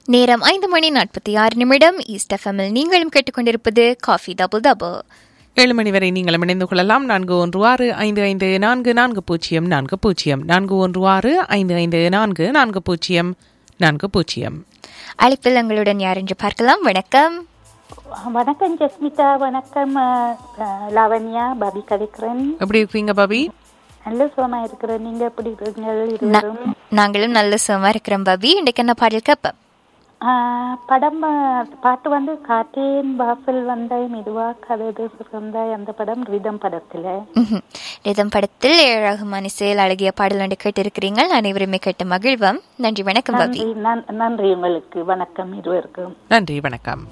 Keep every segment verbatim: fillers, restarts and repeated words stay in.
நேரம் ஐந்து மணி நாற்பத்தி ஆறு நிமிடம். ஈஸ்ட் எஃப்எம்மில் நீங்களும் கேட்டுக்கொண்டிருப்பது காஃபி டபுள் டபுள். ஏழு மணி வரை நீங்களும் இணைந்து கொள்ளலாம். நான்கு ஒன்று ஆறு ஐந்து ஐந்து நான்கு நான்கு பூஜ்ஜியம் நான்கு பூஜ்ஜியம் நான்கு ஒன்று ஆறு ஐந்து ஐந்து நான்கு நான்கு பூஜ்ஜியம் நான்கு பூஜ்ஜியம். அழைப்பில் எங்களுடன் யார் என்று பார்க்கலாம். வணக்கம். வணக்கம் ஜஸ்மிதா. வணக்கம் லாவண்யா. பாபி கதைக்கிறேன். எப்படி இருக்கீங்க பாபி? நல்ல சுகமா இருக்கிறேன். நீங்க எப்படி இருக்கீங்க? நாங்களும் நல்ல சுகமா இருக்கிறோம் பாபி. இன்றைக்கு என்ன பாடல் கேட்போம்? படம் பாட்டு வந்து காற்றேன் வாசல் வந்தாய் மெதுவா கதது சுகந்தாய், அந்த படம் ரிதம் படத்துல. ரிதம் படத்தில் ரஹ்மான் இசையில் அழகிய பாடல் ஒன்று கேட்டிருக்கிறீங்க. அனைவருமே கேட்டு மகிழ்வோம். நன்றி, வணக்கம் பாபி. நன்றி உங்களுக்கு. வணக்கம் இருவருக்கும். நன்றி, வணக்கம்.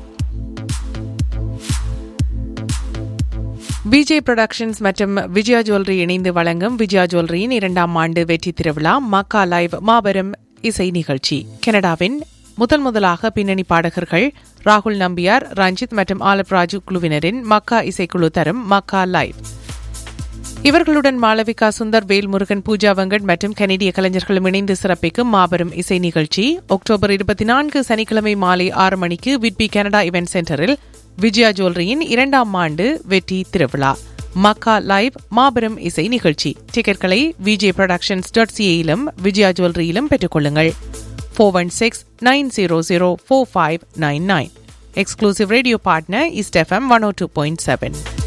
விஜய் புரொடக்ஷன்ஸ் மற்றும் விஜயா ஜுவல்லரி இணைந்து வழங்கும் விஜயா ஜுவல்லரியின் இரண்டாம் ஆண்டு வெற்றி திருவிழா மக்கா லைவ் மாபெரும் இசை நிகழ்ச்சி. கனடாவின் முதல் முதலாக பின்னணி பாடகர்கள் ராகுல் நம்பியார், ரஞ்சித் மற்றும் ஆலப் ராஜு குழுவினரின் மக்கா இசைக்குழு தரும் மக்கா லைவ். இவர்களுடன் மாளவிகா சுந்தர், வேல்முருகன், பூஜா வெங்கட் மற்றும் கனடிய கலைஞர்களும் இணைந்து சிறப்பிக்கும் மாபெரும் இசை நிகழ்ச்சி அக்டோபர் இருபத்தி நான்கு சனிக்கிழமை மாலை ஆறு மணிக்கு விட்பி கனடா இவென்ட் சென்டரில் விஜயா ஜுவல்லரியின் இரண்டாம் ஆண்டு வெற்றி திருவிழா மக்கா லைவ் மாபெரும் இசை நிகழ்ச்சி. டிக்கெட்களை விஜய் புரொடக்ஷன்ஸ் டாட் சிஏயிலும் விஜயா ஜுவல்லரியிலும் பெற்றுக் கொள்ளுங்கள். four one six nine zero zero four five nine nine. Exclusive radio partner East F M one oh two point seven.